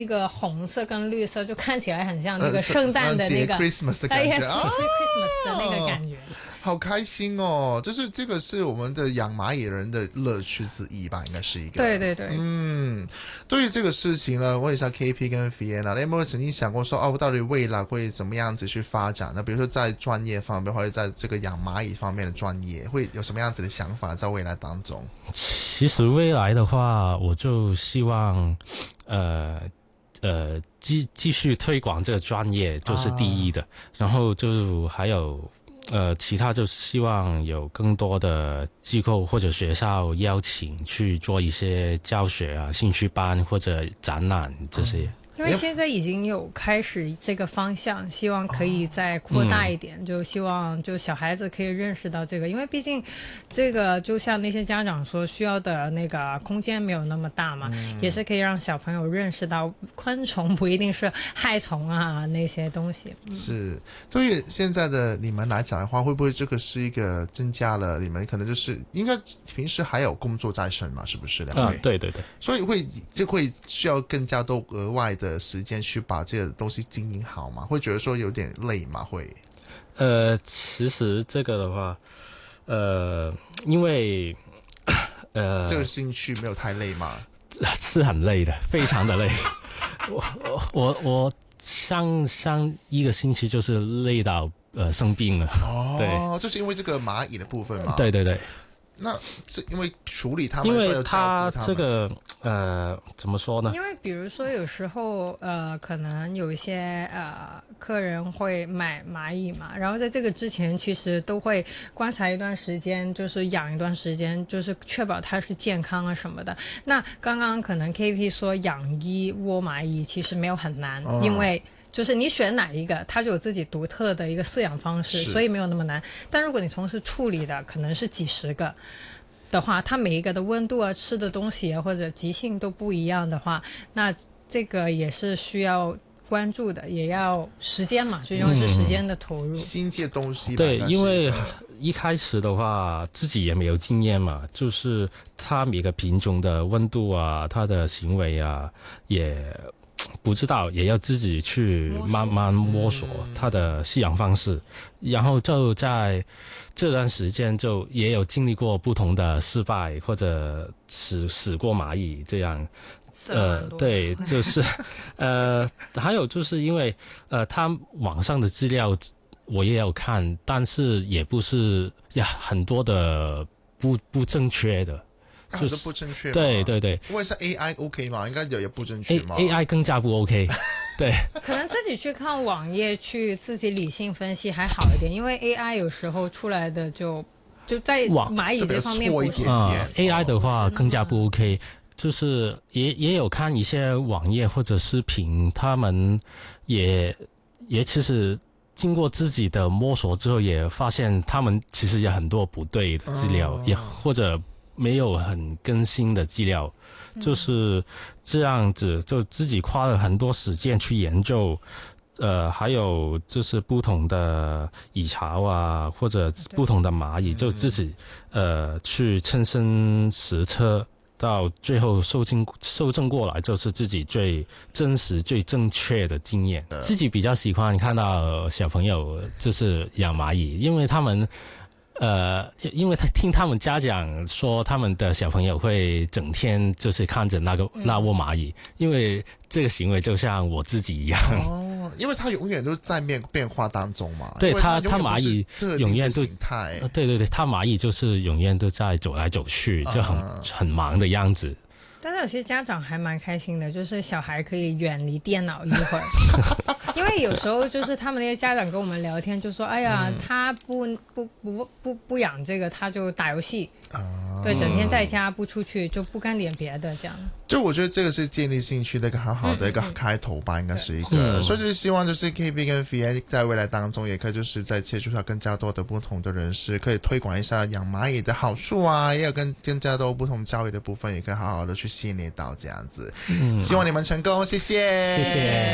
一个红色跟绿色，就看起来很像那个圣诞的那个 Christmas 的感觉 Christmas 的那个感觉。 好开心哦！就是这个是我们的养蚂蚁人的乐趣之一吧，应该是一个。 对对对。 对于这个事情呢，问一下 KP 跟 Vienna， 你有没有曾经想过说，哦，到底未来会怎么样子去发展呢？比如说在专业方面，或者在这个养蚂蚁方面的专业，会有什么样子的想法在未来当中？ 其实未来的话，我就希望，继续推广这个专业，就是第一的。然后就还有其他就希望有更多的机构或者学校邀请去做一些教学啊、兴趣班或者展览这些。 因为现在已经有开始这个方向，希望可以再扩大一点，就希望就小孩子可以认识到这个，因为毕竟这个就像那些家长说，需要的那个空间没有那么大嘛，也是可以让小朋友认识到昆虫不一定是害虫啊那些东西。 是，对于现在的你们来讲的话，会不会这个是一个增加了你们可能就是应该平时还有工作在身嘛？是不是两位？ 对对对， 所以会需要更加多额外的时间去把这个东西经营好吗？会觉得说有点累吗？会？ 其实这个的话，因为这个兴趣没有太累吗？ 是很累的，非常的累。我上一个星期就是累到生病了。 对，就是因为这个蚂蚁的部分嘛。 对对对。 那是因为处理他们， 因为他这个怎么说呢？ 因为比如说有时候可能有一些客人会买蚂蚁嘛，然后在这个之前其实都会观察一段时间，就是养一段时间，就是确保它是健康啊什么的。那刚刚可能 KP 说养一窝蚂蚁其实没有很难，因为就是你选哪一个，它就有自己独特的一个饲养方式，所以没有那么难。但如果你从事处理的，可能是几十个的话，它每一个的温度啊、吃的东西啊或者习性都不一样的话，那这个也是需要关注的，也要时间嘛，最终是时间的投入。 新鲜东西吧。 对，因为一开始的话自己也没有经验嘛，就是它每个品种的温度啊、它的行为啊也不知道，也要自己去慢慢摸索它的饲养方式，然后就在这段时间就也有经历过不同的失败，或者死过蚂蚁这样。对，就是还有就是因为它网上的资料我也有看，但是也不是很多的不正确的。 就是不正确吗？ 对对对， 因为是 AI OK 嘛，应该也不正确嘛。 AI 更加不 OK 对， 可能自己去看网页去自己理性分析还好一点，因为 AI 有时候出来的就在蚂蚁这方面不是 AI 的话更加不 OK， 就是也有看一些网页或者视频，他们也其实经过自己的摸索之后，也发现他们其实有很多不对的资料，也或者没有很更新的资料，就是这样子，就自己花了很多时间去研究，还有就是不同的蚁巢啊，或者不同的蚂蚁，就自己去亲身实测，到最后受证过来，就是自己最真实、最正确的经验。自己比较喜欢看到小朋友就是养蚂蚁，因为他们。因为听他们家长说，他们的小朋友会整天就是看着那窝蚂蚁，因为这个行为就像我自己一样。 因为它永远都在变化当中嘛。 对，它蚂蚁永远都对对对，它蚂蚁就是永远都在走来走去，就很忙的样子。 但是有些家长还蛮开心的，就是小孩可以远离电脑一会儿，因为有时候就是他们那些家长跟我们聊天，就说：“哎呀，他不养这个，他就打游戏，对，整天在家不出去，就不干点别的这样。” 就我觉得这个是建立兴趣的一个好好的一个开头吧，应该是一个。所以就是希望就是 KB 跟 VN 在未来当中，也可以就是在接触到更加多的不同的人士，可以推广一下养蚂蚁的好处啊，也有更加多不同教育的部分，也可以好好的去吸引到这样子。希望你们成功，谢谢， 谢谢。